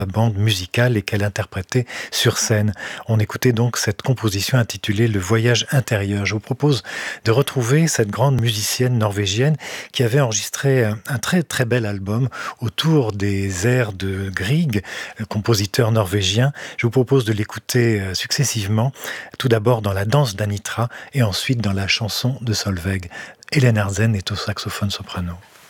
bande musicale et qu'elle interprétait sur scène. On écoutait donc cette composition intitulée Le Voyage intérieur. Je vous propose de retrouver cette grande musicienne norvégienne qui avait enregistré un très très bel album autour des airs de Grieg, le compositeur norvégien. Je vous propose de l'écouter successivement, tout d'abord dans la danse d'Anitra et ensuite dans la chanson de Solveig. Hélène Arzen est au saxophone soprano.